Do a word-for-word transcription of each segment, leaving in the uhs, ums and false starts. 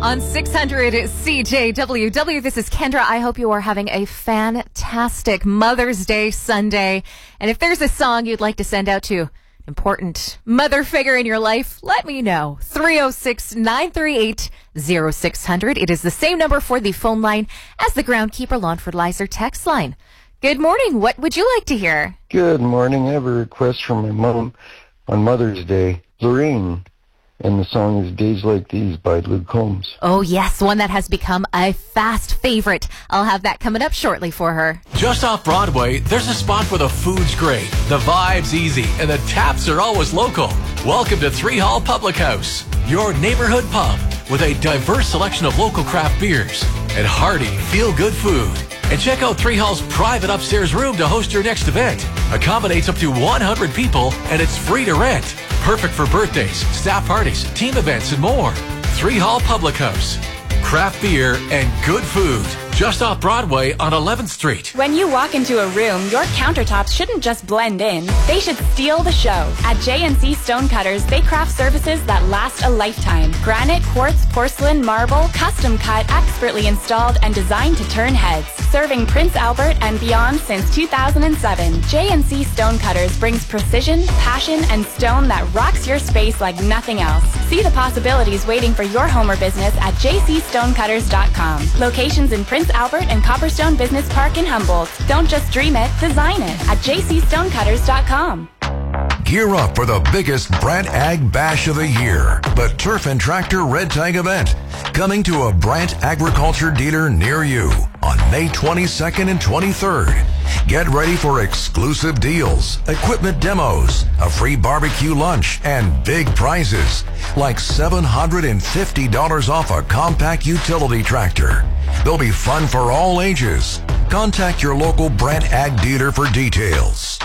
On six hundred C J W W, this is Kendra. I hope you are having a fantastic Mother's Day Sunday. And if there's a song you'd like to send out to important mother figure in your life, let me know. three oh six, nine three eight, oh six hundred. It is the same number for the phone line as the Groundkeeper Lawn Fertilizer text line. Good morning. What would you like to hear? Good morning. I have a request from my mom on Mother's Day, Lorraine. And the song is Days Like These by Luke Combs. Oh, yes, one that has become a fast favorite. I'll have that coming up shortly for her. Just off Broadway, there's a spot where the food's great, the vibe's easy, and the taps are always local. Welcome to Three Hall Public House, your neighborhood pub with a diverse selection of local craft beers and hearty, feel-good food. And check out Three Hall's private upstairs room to host your next event. Accommodates up to one hundred people, and it's free to rent. Perfect for birthdays, staff parties, team events, and more. Three Hall Public House. Craft beer and good food. Just off Broadway on eleventh Street. When you walk into a room, your countertops shouldn't just blend in. They should steal the show. At J and C Stonecutters, they craft services that last a lifetime. Granite, quartz, porcelain, marble, custom cut, expertly installed, and designed to turn heads. Serving Prince Albert and beyond since two thousand seven, J and C Stonecutters brings precision, passion, and stone that rocks your space like nothing else. See the possibilities waiting for your home or business at j c stonecutters dot com. Locations in Prince Albert and Copperstone Business Park in Humboldt. Don't just dream it, design it at j c stonecutters dot com. Gear up for the biggest Brant Ag Bash of the year, the Turf and Tractor Red Tag event, coming to a Brant agriculture dealer near you on May twenty-second and twenty-third. Get ready for exclusive deals, equipment demos, a free barbecue lunch, and big prizes like seven hundred fifty dollars off a compact utility tractor. There'll be fun for all ages. Contact your local Brant Ag dealer for details.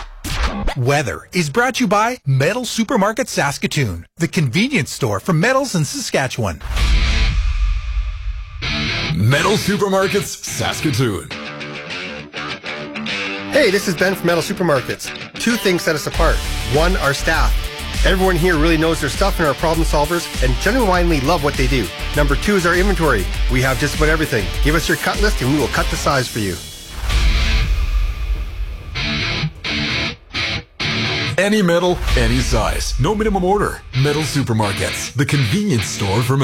Weather is brought to you by Metal Supermarket Saskatoon, the convenience store for metals in Saskatchewan. Metal Supermarkets Saskatoon. Hey, this is Ben from Metal Supermarkets. Two things set us apart. One, our staff. Everyone here really knows their stuff and are problem solvers and genuinely love what they do. Number two is our inventory. We have just about everything. Give us your cut list and we will cut the size for you. Any metal, any size. No minimum order. Metal Supermarkets, the convenience store for